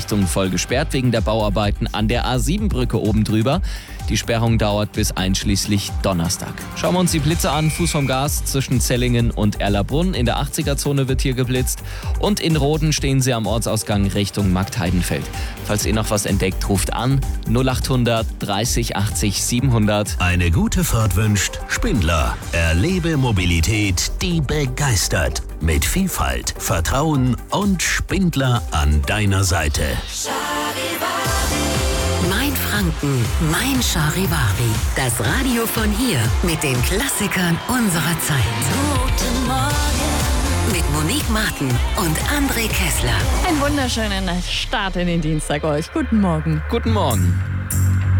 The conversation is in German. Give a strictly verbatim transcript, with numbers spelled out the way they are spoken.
Richtungen voll gesperrt wegen der Bauarbeiten an der A sieben Brücke oben drüber. Die Sperrung dauert bis einschließlich Donnerstag. Schauen wir uns die Blitze an. Fuß vom Gas zwischen Zellingen und Erlabrunn. In der achtziger-Zone wird hier geblitzt. Und in Roden stehen sie am Ortsausgang Richtung Marktheidenfeld. Falls ihr noch was entdeckt, ruft an null achthundert dreißig achtzig siebenhundert. Eine gute Fahrt wünscht Spindler. Erlebe Mobilität, die begeistert. Mit Vielfalt, Vertrauen und Spindler an deiner Seite. Mein Franken, mein Charivari. Das Radio von hier mit den Klassikern unserer Zeit. Guten Morgen. Mit Monique Martin und André Kessler. Einen wunderschönen Start in den Dienstag euch. Guten Morgen. Guten Morgen.